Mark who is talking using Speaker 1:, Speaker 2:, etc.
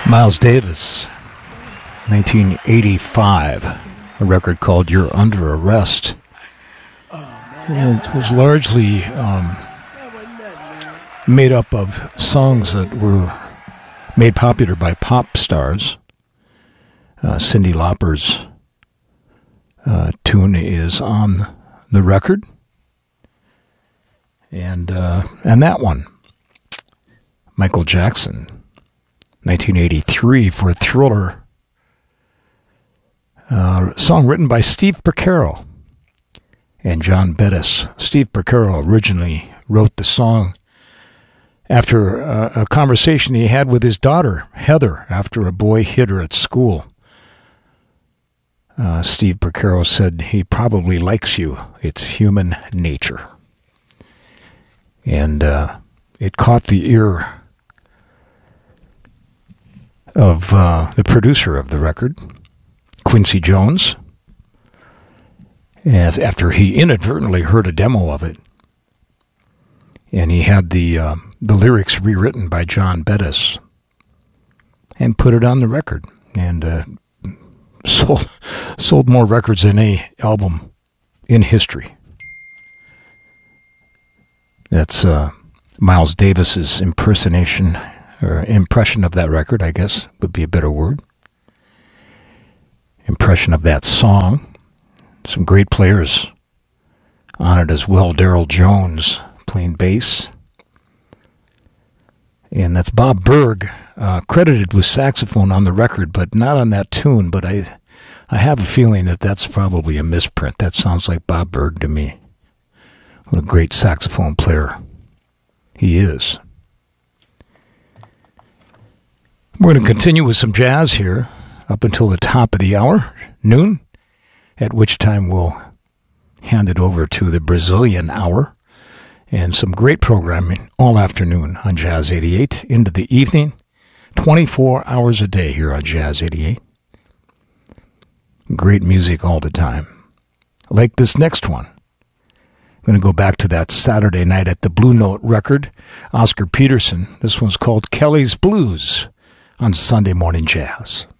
Speaker 1: Miles Davis, 1985, a record called You're Under Arrest. It was largely made up of songs that were made popular by pop stars. Cyndi Lauper's tune is on the record, and that one, Michael Jackson, 1983, for Thriller, song written by Steve Porcaro and John Bettis. Steve Porcaro originally wrote the song after a conversation he had with his daughter, Heather, after a boy hit her at school. Steve Porcaro said, "He probably likes you. It's human nature." And it caught the ear of the producer of the record, Quincy Jones, after he inadvertently heard a demo of it. And he had the lyrics rewritten by John Bettis and put it on the record, and sold more records than any album in history. That's Miles Davis's impersonation, or impression of that record, I guess would be a better word. Impression of that song. Some great players on it as well. Darryl Jones playing bass. And that's Bob Berg, credited with saxophone on the record, but not on that tune. But I have a feeling that that's probably a misprint. That sounds like Bob Berg to me. What a great saxophone player he is. We're going to continue with some jazz here up until the top of the hour, noon, at which time we'll hand it over to the Brazilian hour, and some great programming all afternoon on Jazz 88 into the evening, 24 hours a day here on Jazz 88. Great music all the time. Like this next one. I'm going to go back to that Saturday night at the Blue Note record, Oscar Peterson. This one's called Kelly's Blues on Sunday Morning Jazz.